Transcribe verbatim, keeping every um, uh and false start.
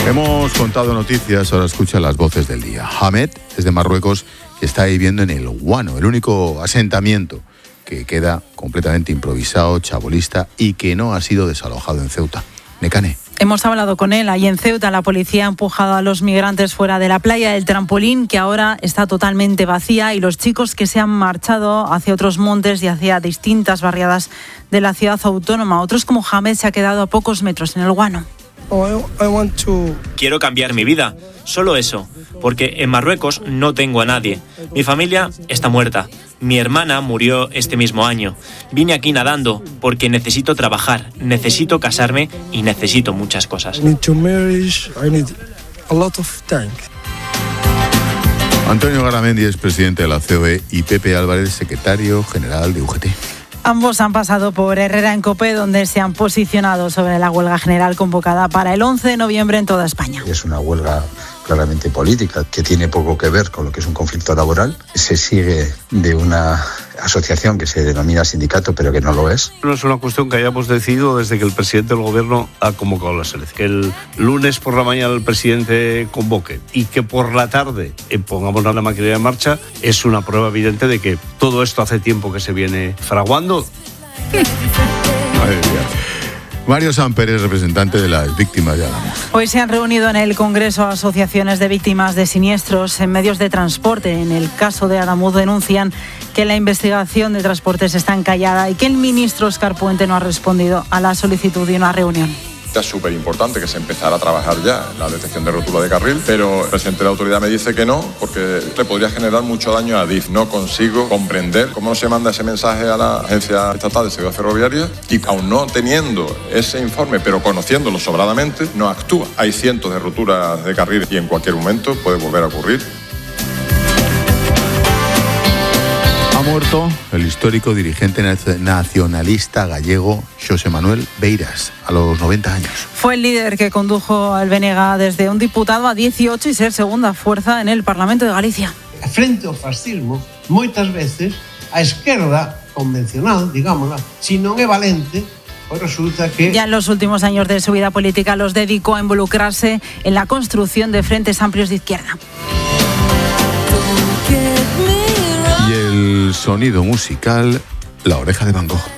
Hemos contado noticias, ahora escucha las voces del día. Hamed es de Marruecos y está viviendo en el Guano, el único asentamiento que queda completamente improvisado, chabolista y que no ha sido desalojado en Ceuta. Nekane. Hemos hablado con él. Allí en Ceuta la policía ha empujado a los migrantes fuera de la playa del Trampolín, que ahora está totalmente vacía, y los chicos que se han marchado hacia otros montes y hacia distintas barriadas de la ciudad autónoma. Otros, como Hamed, se ha quedado a pocos metros en el Guano. Quiero cambiar mi vida, solo eso, porque en Marruecos no tengo a nadie. Mi familia está muerta. Mi hermana murió este mismo año. Vine aquí nadando porque necesito trabajar, necesito casarme y necesito muchas cosas. Antonio Garamendi es presidente de la C O E y Pepe Álvarez, secretario general de U G T. Ambos han pasado por Herrera en Cope, donde se han posicionado sobre la huelga general convocada para el once de noviembre en toda España. Es una huelga claramente política, que tiene poco que ver con lo que es un conflicto laboral. Se sigue de una asociación que se denomina sindicato, pero que no lo es. No es una cuestión que hayamos decidido desde que el presidente del gobierno ha convocado la selección. Que el lunes por la mañana el presidente convoque y que por la tarde pongamos la maquinaria en marcha es una prueba evidente de que todo esto hace tiempo que se viene fraguando. Madre mía. Mario Samper es representante de las víctimas de Adamuz. Hoy se han reunido en el Congreso asociaciones de víctimas de siniestros en medios de transporte. En el caso de Adamuz denuncian que la investigación de transportes está encallada y que el ministro Óscar Puente no ha respondido a la solicitud de una reunión. Es súper importante que se empezara a trabajar ya en la detección de rotura de carril, pero el presidente de la autoridad me dice que no, porque le podría generar mucho daño a Adif. No consigo comprender cómo no se manda ese mensaje a la Agencia Estatal de Seguridad Ferroviaria y, aun no teniendo ese informe, pero conociéndolo sobradamente, no actúa. Hay cientos de roturas de carril y en cualquier momento puede volver a ocurrir. Ha muerto el histórico dirigente nacionalista gallego Xosé Manuel Beiras, a los noventa años. Fue el líder que condujo al B N G desde un diputado a dieciocho y ser segunda fuerza en el Parlamento de Galicia. Frente ao fascismo, moitas veces a esquerda convencional, digámosla, si non é valente, pues resulta que... Ya en los últimos años de su vida política los dedicó a involucrarse en la construcción de frentes amplios de izquierda. Y el sonido musical, La Oreja de Van Gogh.